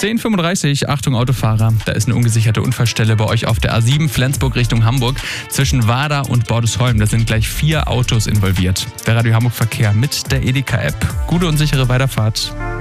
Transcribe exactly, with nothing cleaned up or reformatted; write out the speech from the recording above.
zehn Uhr fünfunddreißig, Achtung Autofahrer, da ist eine ungesicherte Unfallstelle bei euch auf der A sieben Flensburg Richtung Hamburg zwischen Wada und Bordesholm. Da sind gleich vier Autos involviert. Der Radio Hamburg Verkehr mit der Edeka-App. Gute und sichere Weiterfahrt.